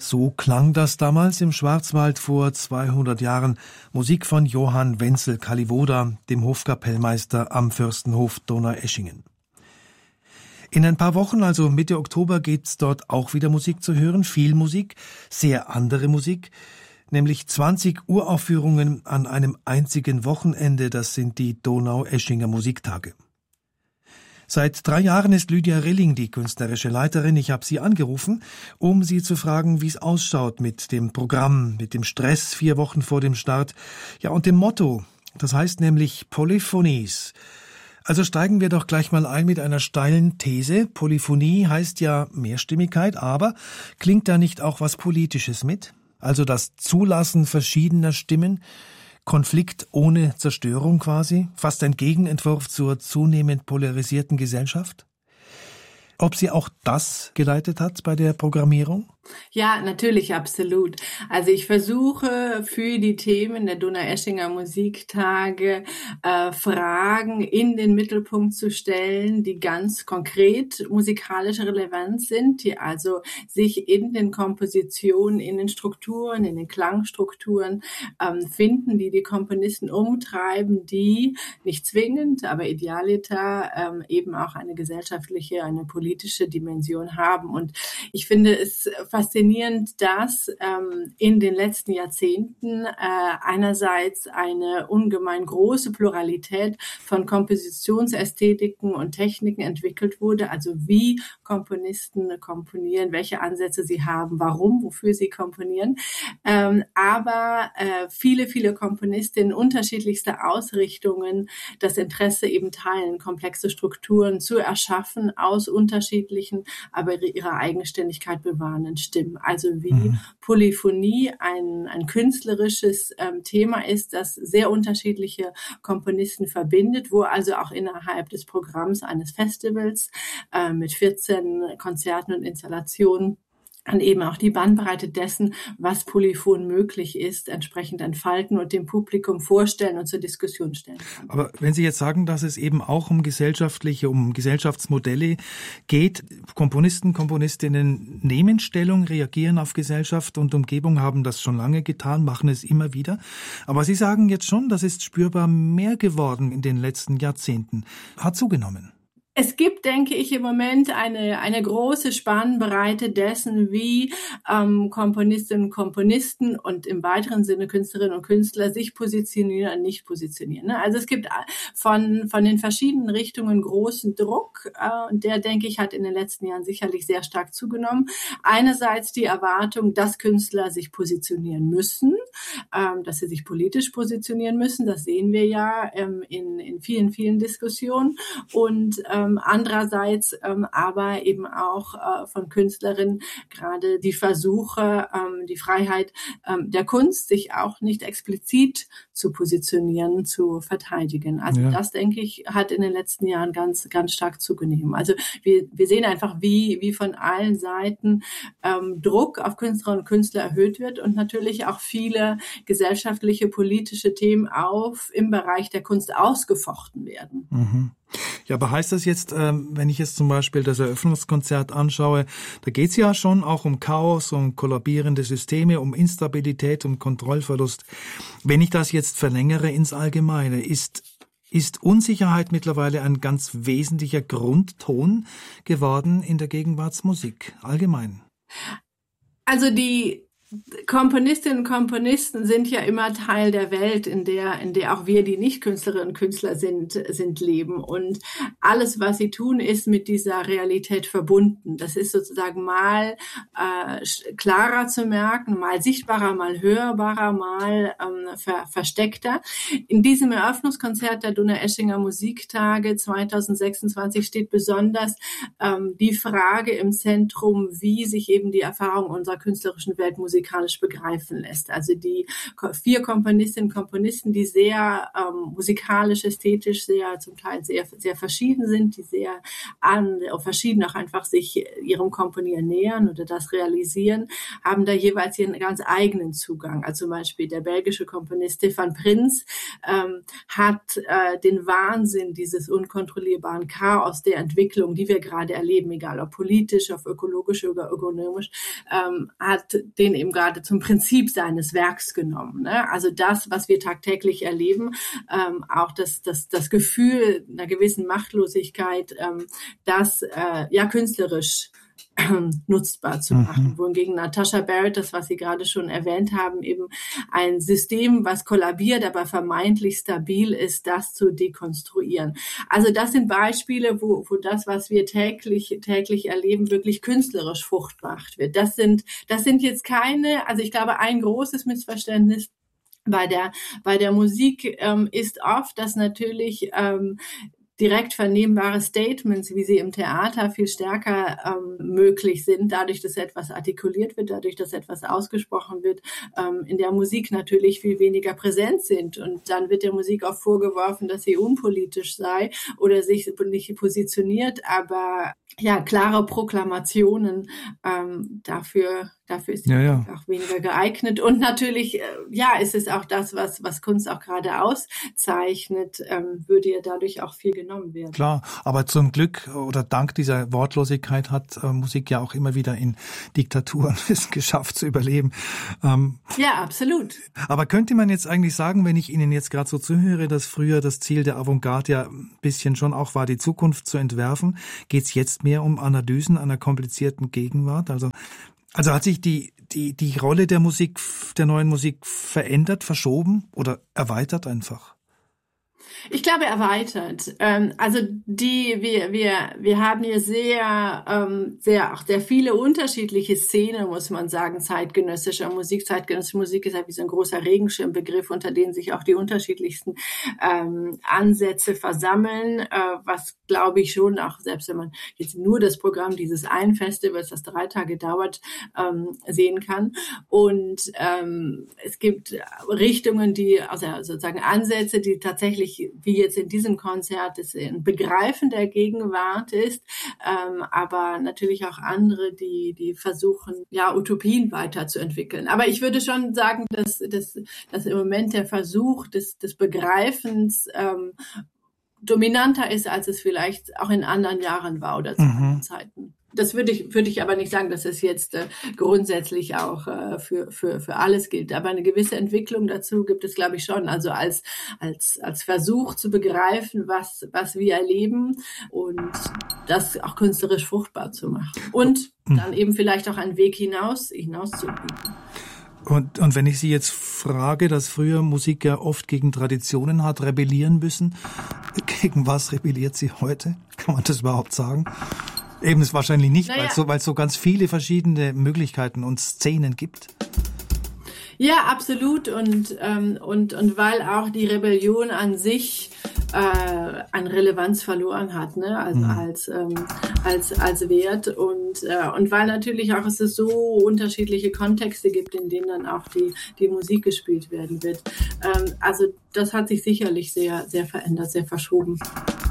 So klang das damals im Schwarzwald vor 200 Jahren. Musik von Johann Wenzel-Kalliwoda, dem Hofkapellmeister am Fürstenhof Donaueschingen. In ein paar Wochen, also Mitte Oktober, gibt's dort auch wieder Musik zu hören. Viel Musik, sehr andere Musik, nämlich 20 Uraufführungen an einem einzigen Wochenende. Das sind die Donaueschinger Musiktage. Seit 3 Jahren ist Lydia Rilling die künstlerische Leiterin. Ich habe sie angerufen, um sie zu fragen, wie es ausschaut mit dem Programm, mit dem Stress 4 Wochen vor dem Start. Ja, und dem Motto, das heißt nämlich Polyphonies. Also steigen wir doch gleich mal ein mit einer steilen These. Polyphonie heißt ja Mehrstimmigkeit, aber klingt da nicht auch was Politisches mit? Also das Zulassen verschiedener Stimmen, Konflikt ohne Zerstörung quasi, fast ein Gegenentwurf zur zunehmend polarisierten Gesellschaft? Ob sie auch das geleitet hat bei der Programmierung? Ja, natürlich, absolut. Also ich versuche für die Themen der Donaueschinger Musiktage Fragen in den Mittelpunkt zu stellen, die ganz konkret musikalische Relevanz sind, die also sich in den Kompositionen, in den Strukturen, in den Klangstrukturen finden, die die Komponisten umtreiben, die nicht zwingend, aber idealiter eben auch eine gesellschaftliche, eine politische Dimension haben. Und ich finde es faszinierend, dass in den letzten Jahrzehnten einerseits eine ungemein große Pluralität von Kompositionsästhetiken und Techniken entwickelt wurde, also wie Komponisten komponieren, welche Ansätze sie haben, warum, wofür sie komponieren, aber viele Komponistinnen unterschiedlichster Ausrichtungen das Interesse eben teilen, komplexe Strukturen zu erschaffen aus unterschiedlichen, aber ihre Eigenständigkeit bewahrenden Stimmen. Also wie Polyphonie ein künstlerisches Thema ist, das sehr unterschiedliche Komponisten verbindet, wo also auch innerhalb des Programms eines Festivals mit 14 Konzerten und Installationen und eben auch die Bandbreite dessen, was polyphon möglich ist, entsprechend entfalten und dem Publikum vorstellen und zur Diskussion stellen kann. Aber wenn Sie jetzt sagen, dass es eben auch um Gesellschaftsmodelle geht, Komponisten, Komponistinnen nehmen Stellung, reagieren auf Gesellschaft und Umgebung, haben das schon lange getan, machen es immer wieder. Aber Sie sagen jetzt schon, das ist spürbar mehr geworden in den letzten Jahrzehnten. Hat zugenommen. Es gibt, denke ich, im Moment eine große Spannbreite dessen, wie Komponistinnen und Komponisten und im weiteren Sinne Künstlerinnen und Künstler sich positionieren und nicht positionieren. Also es gibt von den verschiedenen Richtungen großen Druck und der, denke ich, hat in den letzten Jahren sicherlich sehr stark zugenommen. Einerseits die Erwartung, dass Künstler sich positionieren müssen, dass sie sich politisch positionieren müssen. Das sehen wir ja in vielen Diskussionen und andererseits aber eben auch von Künstlerinnen gerade die Versuche, die Freiheit der Kunst, sich auch nicht explizit zu positionieren, zu verteidigen. Also das, denke ich, hat in den letzten Jahren ganz stark zugenommen. Also wir sehen einfach, wie von allen Seiten Druck auf Künstlerinnen und Künstler erhöht wird und natürlich auch viele gesellschaftliche, politische Themen im Bereich der Kunst ausgefochten werden. Mhm. Ja, aber heißt das jetzt, wenn ich jetzt zum Beispiel das Eröffnungskonzert anschaue, da geht es ja schon auch um Chaos, um kollabierende Systeme, um Instabilität, um Kontrollverlust. Wenn ich das jetzt verlängere ins Allgemeine, ist Unsicherheit mittlerweile ein ganz wesentlicher Grundton geworden in der Gegenwartsmusik allgemein? Also die Komponistinnen und Komponisten sind ja immer Teil der Welt, in der auch wir, die nicht Künstlerinnen und Künstler sind, leben. Und alles, was sie tun, ist mit dieser Realität verbunden. Das ist sozusagen mal klarer zu merken, mal sichtbarer, mal hörbarer, mal versteckter. In diesem Eröffnungskonzert der Donaueschinger Musiktage 2026 steht besonders die Frage im Zentrum, wie sich eben die Erfahrung unserer künstlerischen Weltmusik musikalisch begreifen lässt. Also die 4 Komponistinnen und Komponisten, die sehr musikalisch, ästhetisch zum Teil sehr, sehr verschieden sind, die sehr verschieden auch einfach sich ihrem Komponieren nähern oder das realisieren, haben da jeweils ihren ganz eigenen Zugang. Also zum Beispiel der belgische Komponist Stefan Prinz hat den Wahnsinn dieses unkontrollierbaren Chaos der Entwicklung, die wir gerade erleben, egal ob politisch, ob ökologisch oder ökonomisch, hat den eben gerade zum Prinzip seines Werks genommen. Ne? Also das, was wir tagtäglich erleben, auch das Gefühl einer gewissen Machtlosigkeit, das künstlerisch nutzbar zu machen. Wohingegen Natasha Barrett, das, was Sie gerade schon erwähnt haben, eben ein System, was kollabiert, aber vermeintlich stabil ist, das zu dekonstruieren. Also das sind Beispiele, wo das, was wir täglich erleben, wirklich künstlerisch fruchtbar wird. Das sind jetzt keine, also ich glaube, ein großes Missverständnis bei der Musik ist oft, dass natürlich direkt vernehmbare Statements, wie sie im Theater viel stärker möglich sind, dadurch, dass etwas artikuliert wird, dadurch, dass etwas ausgesprochen wird, in der Musik natürlich viel weniger präsent sind. Und dann wird der Musik auch vorgeworfen, dass sie unpolitisch sei oder sich nicht positioniert, aber ja, klare Proklamationen dafür ist die Musik auch weniger geeignet. Und natürlich, ist es auch das, was Kunst auch gerade auszeichnet, würde ja dadurch auch viel genommen werden. Klar, aber zum Glück oder dank dieser Wortlosigkeit hat Musik ja auch immer wieder in Diktaturen es geschafft zu überleben. Ja, absolut. Aber könnte man jetzt eigentlich sagen, wenn ich Ihnen jetzt gerade so zuhöre, dass früher das Ziel der Avantgarde ja ein bisschen schon auch war, die Zukunft zu entwerfen, geht's jetzt mehr um Analysen einer komplizierten Gegenwart? Also hat sich die Rolle der Musik, der neuen Musik verändert, verschoben oder erweitert einfach? Ich glaube, erweitert. Also wir haben hier sehr viele unterschiedliche Szenen, muss man sagen, zeitgenössischer Musik. Zeitgenössische Musik ist halt wie so ein großer Regenschirmbegriff, unter denen sich auch die unterschiedlichsten Ansätze versammeln, was, glaube ich, schon auch, selbst wenn man jetzt nur das Programm dieses einen Festivals, das 3 Tage dauert, sehen kann. Und es gibt Richtungen, also sozusagen Ansätze, die tatsächlich, wie jetzt in diesem Konzert, es ein Begreifen der Gegenwart ist, aber natürlich auch andere, die versuchen, Utopien weiterzuentwickeln. Aber ich würde schon sagen, dass im Moment der Versuch des Begreifens dominanter ist, als es vielleicht auch in anderen Jahren war oder zu anderen Zeiten. Das würde ich aber nicht sagen, dass es jetzt grundsätzlich auch für alles gilt. Aber eine gewisse Entwicklung dazu gibt es, glaube ich, schon. Also als Versuch zu begreifen, was wir erleben und das auch künstlerisch fruchtbar zu machen. Und dann eben vielleicht auch einen Weg hinaus zu bieten. Und wenn ich Sie jetzt frage, dass früher Musik ja oft gegen Traditionen hat rebellieren müssen, gegen was rebelliert sie heute? Kann man das überhaupt sagen? Eben ist wahrscheinlich nicht, weil es so ganz viele verschiedene Möglichkeiten und Szenen gibt. Ja, absolut. Und weil auch die Rebellion an sich an Relevanz verloren hat, ne? Also als Wert und weil natürlich auch es so unterschiedliche Kontexte gibt, in denen dann auch die Musik gespielt werden wird. Also das hat sich sicherlich sehr, sehr verändert, sehr verschoben.